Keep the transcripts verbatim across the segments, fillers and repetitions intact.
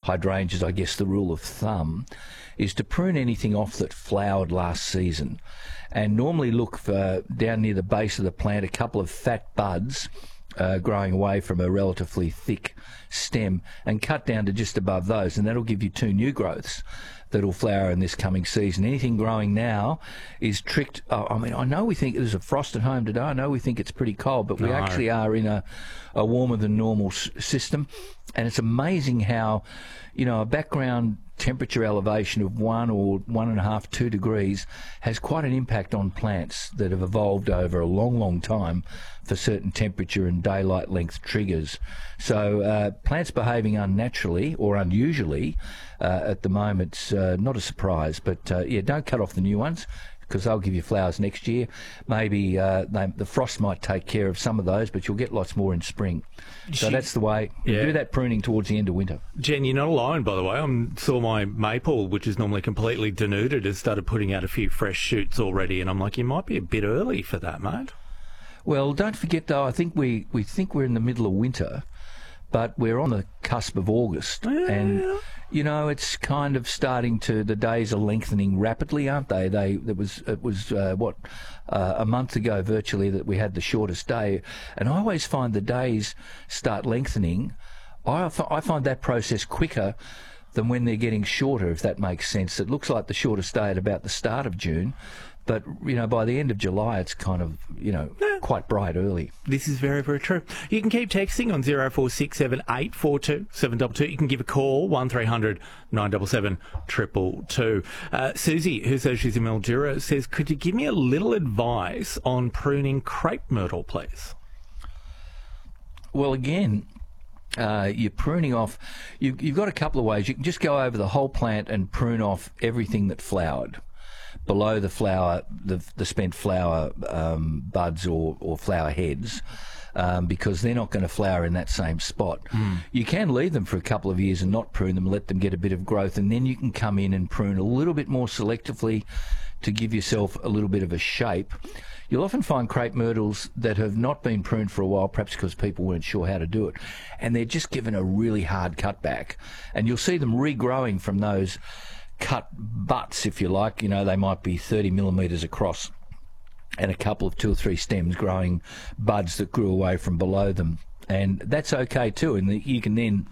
hydrangeas, I guess the rule of thumb is to prune anything off that flowered last season, and normally look for down near the base of the plant a couple of fat buds uh, growing away from a relatively thick stem, and cut down to just above those, and that'll give you two new growths that'll flower in this coming season. Anything growing now is tricked. Oh, I mean, I know we think there's a frost at home today. I know we think it's pretty cold, but we No. actually are in a, a warmer than normal s- system. And it's amazing how, you know, a background temperature elevation of one or one and a half, two degrees has quite an impact on plants that have evolved over a long, long time for certain temperature and daylight length triggers. So uh, plants behaving unnaturally or unusually uh, at the moment's uh, not a surprise. But uh, yeah, don't cut off the new ones, because they'll give you flowers next year. Maybe uh, they, the frost might take care of some of those, but you'll get lots more in spring. So She- that's the way. You Yeah. do that pruning towards the end of winter. Jen, you're not alone, by the way. I saw my maple, which is normally completely denuded, has started putting out a few fresh shoots already, and I'm like, you might be a bit early for that, mate. Well, don't forget, though, I think we, we think we're in the middle of winter, but we're on the cusp of August. And, you know, it's kind of starting to, the days are lengthening rapidly, aren't they? They, there was, it was, uh, what, uh, a month ago virtually that we had the shortest day. And I always find the days start lengthening. I, f- I find that process quicker than when they're getting shorter, if that makes sense. It looks like the shortest day at about the start of June. But, you know, by the end of July, it's kind of, you know, quite bright early. This is very, very true. You can keep texting on zero four six seven eight four two seven two two. You can give a call, one three hundred nine seven seven two two two. Uh, Susie, who says she's in Mildura, says, could you give me a little advice on pruning crepe myrtle, please? Well, again, uh, you're pruning off. You, you've got a couple of ways. You can just go over the whole plant and prune off everything that flowered. Below the flower, the, the spent flower um, buds or, or flower heads, um, because they're not going to flower in that same spot. Mm. You can leave them for a couple of years and not prune them, let them get a bit of growth, and then you can come in and prune a little bit more selectively to give yourself a little bit of a shape. You'll often find crepe myrtles that have not been pruned for a while, perhaps because people weren't sure how to do it, and they're just given a really hard cutback. And you'll see them regrowing from those cut butts, if you like. You know, they might be thirty millimetres across and a couple of two or three stems growing buds that grew away from below them. And that's okay too, and the, you can then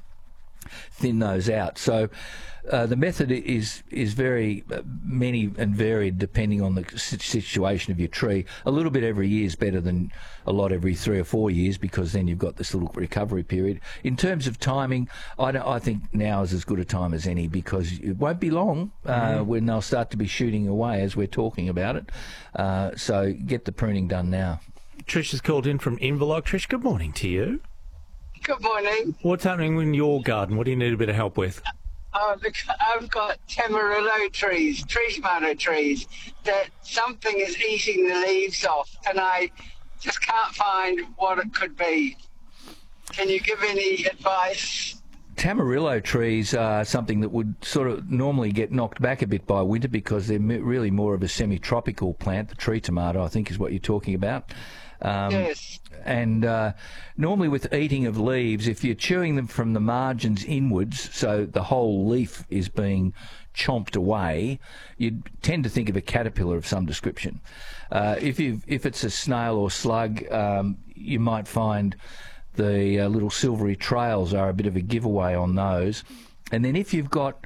thin those out. So uh, the method is is very uh, many and varied depending on the si- situation of your tree. A little bit every year is better than a lot every three or four years, because then you've got this little recovery period. In terms of timing, I, don't, I think now is as good a time as any, because it won't be long uh, mm. when they'll start to be shooting away as we're talking about it. Uh, so get the pruning done now. Trish has called in from Inverloch. Trish, good morning to you. Good morning. What's happening in your garden? What do you need a bit of help with? Oh, look, I've got tamarillo trees, tree tomato trees, that something is eating the leaves off, and I just can't find what it could be. Can you give any advice? Tamarillo trees are something that would sort of normally get knocked back a bit by winter, because they're really more of a semi-tropical plant. The tree tomato, I think, is what you're talking about. Um, yes. And uh, normally with eating of leaves, if you're chewing them from the margins inwards, so the whole leaf is being chomped away, you'd tend to think of a caterpillar of some description. Uh, if you if it's a snail or slug, um, you might find the uh, little silvery trails are a bit of a giveaway on those. And then if you've got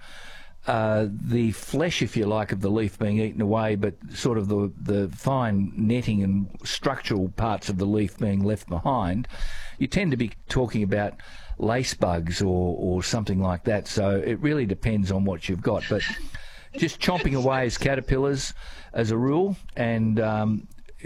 uh, the flesh, if you like, of the leaf being eaten away, but sort of the, the fine netting and structural parts of the leaf being left behind, you tend to be talking about lace bugs or, or something like that. So it really depends on what you've got. But just chomping away as caterpillars as a rule, and um,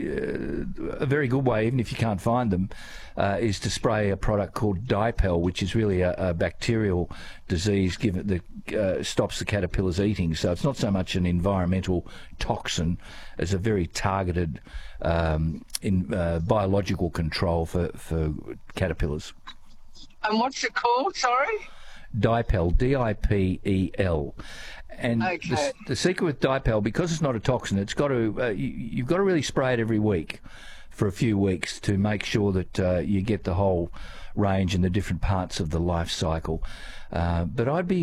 Uh, a very good way, even if you can't find them, uh, is to spray a product called Dipel, which is really a, a bacterial disease given that uh, stops the caterpillars eating. So it's not so much an environmental toxin as a very targeted um, in, uh, biological control for, for caterpillars. And what's it called, sorry? Dipel, D I P E L. And okay. the, the secret with Dipel, because it's not a toxin, it's got to uh, you, you've got to really spray it every week for a few weeks to make sure that uh, you get the whole range and the different parts of the life cycle. Uh, but I'd be